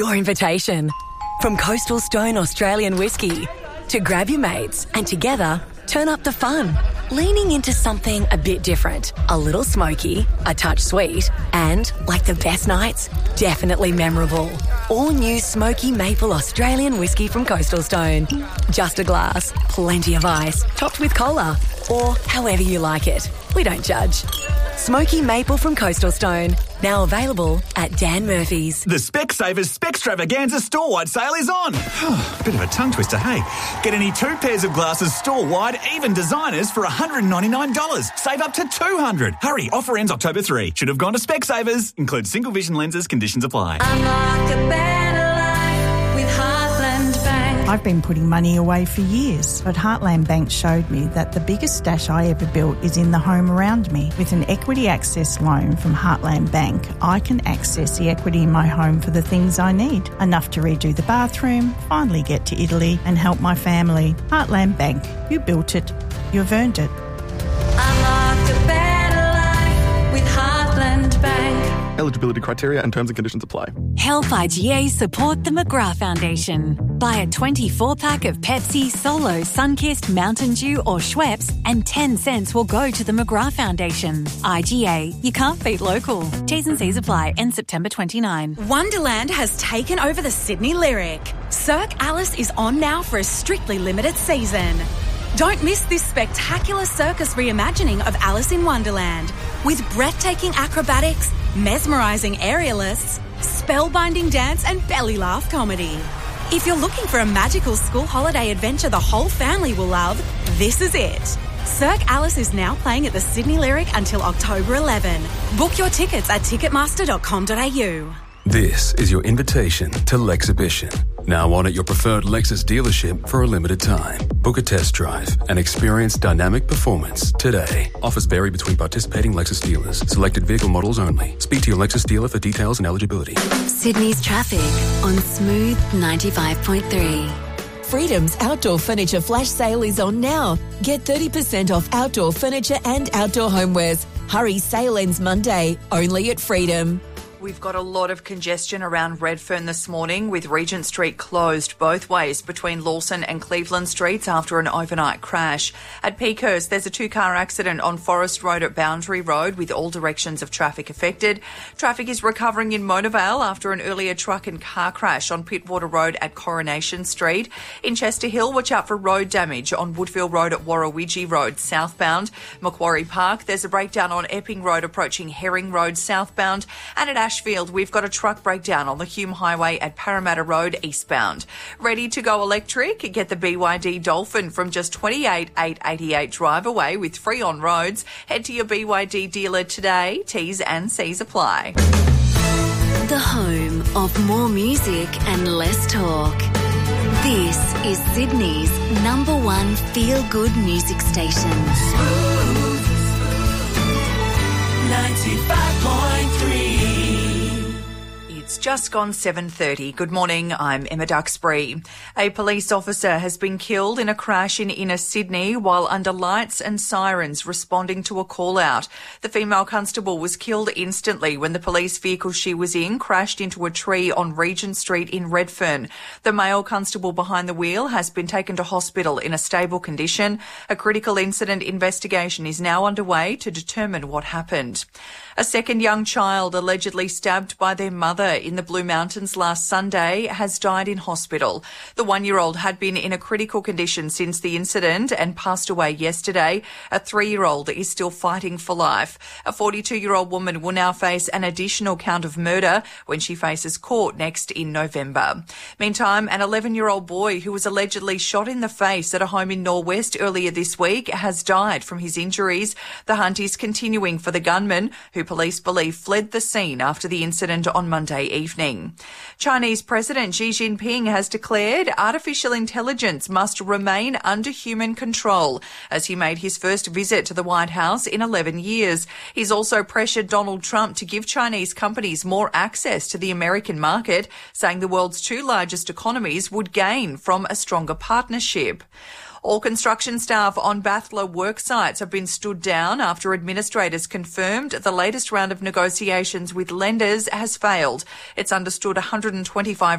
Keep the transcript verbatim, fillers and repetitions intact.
Your invitation. From Coastal Stone Australian whiskey to grab your mates and together turn up the fun. Leaning into something a bit different, a little smoky, a touch sweet, and, like the best nights, definitely memorable. All new Smoky Maple Australian whiskey from Coastal Stone. Just a glass, plenty of ice, topped with cola, or however you like it. We don't judge. Smoky Maple from Coastal Stone. Now available at Dan Murphy's. The Specsavers Spextravaganza store-wide sale is on. Bit of a tongue twister, hey? Get any two pairs of glasses store-wide, even designers, for one hundred ninety-nine dollars. Save up to two hundred dollars. Hurry, offer ends October third. Should have gone to Specsavers. Includes single vision lenses, conditions apply. Unlock a better life with Heartland Bank. I've been putting money away for years, but Heartland Bank showed me that the biggest stash I ever built is in the home around me. With an equity access loan from Heartland Bank, I can access the equity in my home for the things I need. Enough to redo the bathroom, finally get to Italy and help my family. Heartland Bank. You built it. You've earned it. Unlock a better life with Heartland Bank. Eligibility criteria and terms and conditions apply. Help I G A support the McGrath Foundation. Buy a twenty-four pack of Pepsi, Solo, Sunkist, Mountain Dew or Schweppes and ten cents will go to the McGrath Foundation. I G A, you can't beat local. T's and C's apply. End September twenty-ninth. Wonderland has taken over the Sydney Lyric. Cirque Alice is on now for a strictly limited season. Don't miss this spectacular circus reimagining of Alice in Wonderland with breathtaking acrobatics, mesmerising aerialists, spellbinding dance and belly laugh comedy. If you're looking for a magical school holiday adventure the whole family will love, this is it. Cirque Alice is now playing at the Sydney Lyric until October eleventh. Book your tickets at ticketmaster dot com dot a u. This is your invitation to Lexhibition. Now on at your preferred Lexus dealership for a limited time. Book a test drive and experience dynamic performance today. Offers vary between participating Lexus dealers. Selected vehicle models only. Speak to your Lexus dealer for details and eligibility. Sydney's traffic on Smooth ninety-five point three. Freedom's outdoor furniture flash sale is on now. Get thirty percent off outdoor furniture and outdoor homewares. Hurry, sale ends Monday, only at Freedom. We've got a lot of congestion around Redfern this morning with Regent Street closed both ways between Lawson and Cleveland Streets after an overnight crash. At Peakhurst, there's a two-car accident on Forest Road at Boundary Road with all directions of traffic affected. Traffic is recovering in Monavale after an earlier truck and car crash on Pittwater Road at Coronation Street. In Chester Hill, watch out for road damage on Woodville Road at Warrawidgee Road southbound. Macquarie Park, there's a breakdown on Epping Road approaching Herring Road southbound. And at Ashfield, we've got a truck breakdown on the Hume Highway at Parramatta Road eastbound. Ready to go electric? Get the B Y D Dolphin from just twenty-eight thousand eight hundred eighty-eight drive away with free on roads. Head to your B Y D dealer today. T's and C's apply. The home of more music and less talk. This is Sydney's number one feel-good music station. Smooth ninety-five point three. It's just gone seven thirty. Good morning, I'm Emma Duxbury. A police officer has been killed in a crash in inner Sydney while under lights and sirens responding to a call-out. The female constable was killed instantly when the police vehicle she was in crashed into a tree on Regent Street in Redfern. The male constable behind the wheel has been taken to hospital in a stable condition. A critical incident investigation is now underway to determine what happened. A second young child allegedly stabbed by their mother in the Blue Mountains last Sunday has died in hospital. The one-year-old had been in a critical condition since the incident and passed away yesterday. A three-year-old is still fighting for life. A forty-two-year-old woman will now face an additional count of murder when she faces court next in November. Meantime, an eleven-year-old boy who was allegedly shot in the face at a home in Norwest earlier this week has died from his injuries. The hunt is continuing for the gunman, who police believe fled the scene after the incident on Monday evening. Chinese President Xi Jinping has declared artificial intelligence must remain under human control as he made his first visit to the White House in eleven years. He's also pressured Donald Trump to give Chinese companies more access to the American market, saying the world's two largest economies would gain from a stronger partnership. All construction staff on Bathla work sites have been stood down after administrators confirmed the latest round of negotiations with lenders has failed. It's understood one hundred twenty-five